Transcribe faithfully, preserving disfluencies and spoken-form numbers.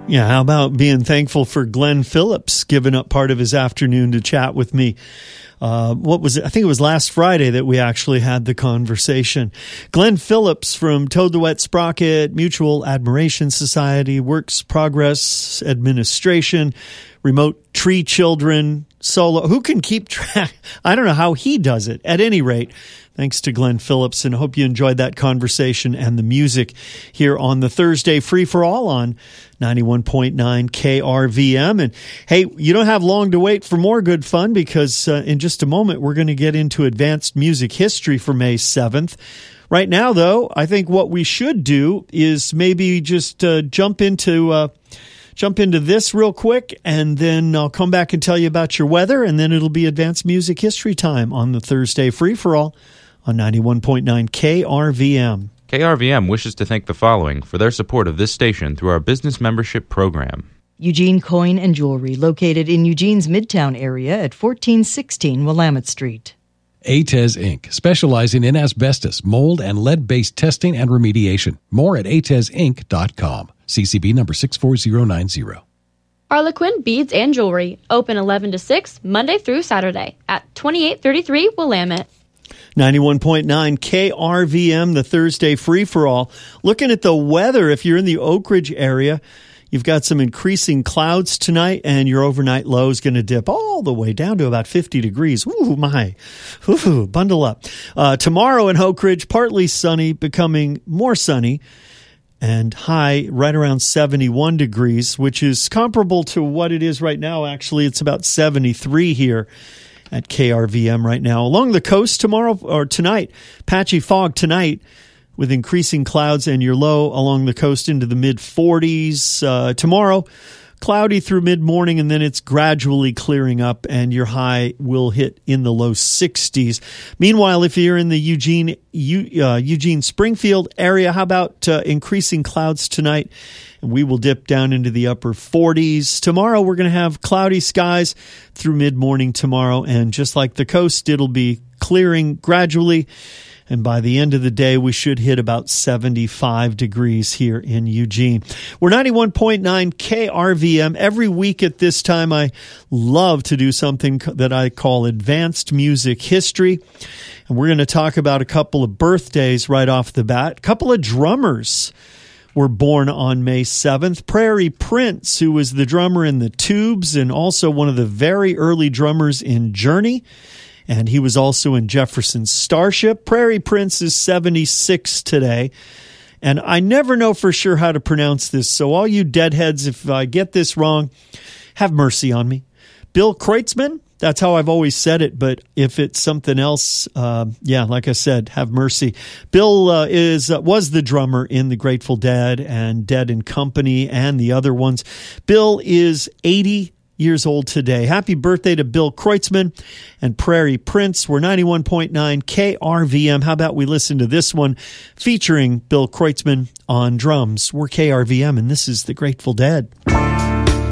Yeah, how about being thankful for Glenn Phillips giving up part of his afternoon to chat with me? Uh, what was it? I think it was last Friday that we actually had the conversation. Glenn Phillips from Toad the Wet Sprocket, Mutual Admiration Society, Works Progress Administration, Remote Tree Children, Solo. Who can keep track? I don't know how he does it. At any rate, thanks to Glenn Phillips, and I hope you enjoyed that conversation and the music here on the Thursday Free-for-All on ninety-one point nine K R V M. And hey, you don't have long to wait for more good fun, because uh, in just a moment we're going to get into advanced music history for May seventh. Right now, though, I think what we should do is maybe just uh, jump into... Uh, Jump into this real quick, and then I'll come back and tell you about your weather, and then it'll be advanced music history time on the Thursday Free-for-All on ninety-one point nine K R V M. K R V M wishes to thank the following for their support of this station through our business membership program. Eugene Coin and Jewelry, located in Eugene's Midtown area at fourteen sixteen Willamette Street. A T E S Incorporated, specializing in asbestos, mold, and lead-based testing and remediation. More at A T E S Inc dot com. C C B number six four zero nine zero. Harlequin Beads and Jewelry, open eleven to six, Monday through Saturday at twenty-eight thirty-three Willamette. ninety-one point nine K R V M, the Thursday Free-for-All. Looking at the weather, if you're in the Oak Ridge area, you've got some increasing clouds tonight, and your overnight low is going to dip all the way down to about fifty degrees. Ooh, my. Ooh, bundle up. Uh, tomorrow in Oak Ridge, partly sunny, becoming more sunny, and high right around seventy-one degrees, which is comparable to what it is right now. Actually, it's about seventy-three here at K R V M right now. Along the coast tomorrow, or tonight, patchy fog tonight with increasing clouds, and your low along the coast into the mid forties. Uh, tomorrow, cloudy through mid-morning, and then it's gradually clearing up, and your high will hit in the low sixties. Meanwhile, if you're in the Eugene U, uh, Eugene Springfield area, how about uh, increasing clouds tonight? And we will dip down into the upper forties. Tomorrow, we're going to have cloudy skies through mid-morning tomorrow, and just like the coast, it'll be clearing gradually. And by the end of the day, we should hit about seventy-five degrees here in Eugene. We're ninety-one point nine K R V M. Every week at this time, I love to do something that I call advanced music history. And we're going to talk about a couple of birthdays right off the bat. A couple of drummers were born on May seventh. Prairie Prince, who was the drummer in the Tubes and also one of the very early drummers in Journey. And he was also in Jefferson's Starship. Prairie Prince is seventy-six today. And I never know for sure how to pronounce this. So all you deadheads, if I get this wrong, have mercy on me. Bill Kreutzmann, that's how I've always said it. But if it's something else, uh, yeah, like I said, have mercy. Bill uh, is uh, was the drummer in the Grateful Dead and Dead and Company and the other ones. Bill is eighty years old today. Happy birthday to Bill Kreutzmann and Prairie Prince. We're ninety-one point nine K R V M. How about we listen to this one featuring Bill Kreutzmann on drums? We're K R V M, and this is the Grateful Dead.